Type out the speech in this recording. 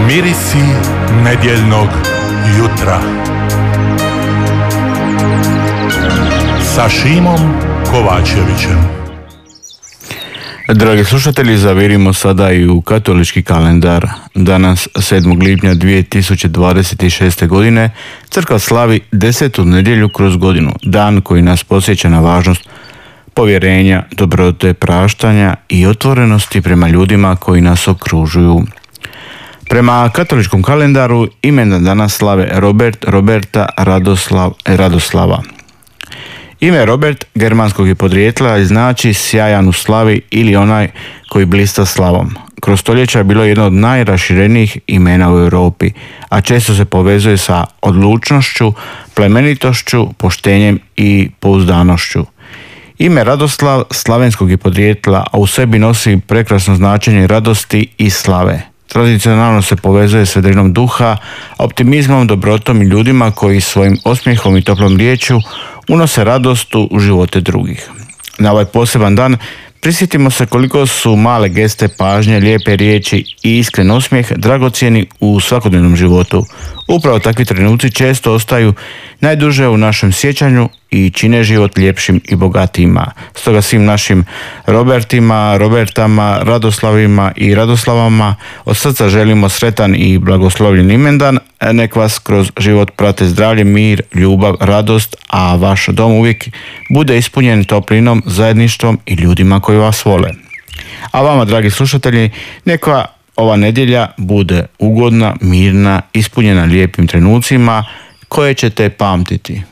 Mirisi nedjeljnog jutra sa Šimom Kovačevićem. Dragi slušatelji, zavirimo sada i u katolički kalendar. Danas, 7. lipnja 2026. godine, crkva slavi 10. nedjelju kroz godinu, dan koji nas podsjeća na važnost povjerenja, dobrote, praštanja i otvorenosti prema ljudima koji nas okružuju. Prema katoličkom kalendaru imendan danas slave Robert, Roberta, Radoslav, Radoslava. Ime Robert germanskog je podrijetla i znači sjajan u slavi ili onaj koji blista slavom. Kroz stoljeća je bilo jedno od najraširenijih imena u Europi, a često se povezuje sa odlučnošću, plemenitošću, poštenjem i pouzdanošću. Ime Radoslav slavenskog je podrijetla, a u sebi nosi prekrasno značenje radosti i slave. Tradicionalno se povezuje s vedrinom duha, optimizmom, dobrotom i ljudima koji svojim osmijehom i toplom riječju unose radost u živote drugih. Na ovaj poseban dan prisjetimo se koliko su male geste pažnje, lijepe riječi i iskren osmijeh dragocjeni u svakodnevnom životu. Upravo takvi trenuci često ostaju najduže u našem sjećanju i čine život ljepšim i bogatijima. Stoga svim našim Robertima, Robertama, Radoslavima i Radoslavama od srca želimo sretan i blagoslovljen imendan. Nek vas kroz život prate zdravlje, mir, ljubav, radost, a vaš dom uvijek bude ispunjen toplinom, zajedništvom i ljudima koji vas vole. A vama, dragi slušatelji, neka ova nedjelja bude ugodna, mirna, ispunjena lijepim trenucima koje ćete pamtiti.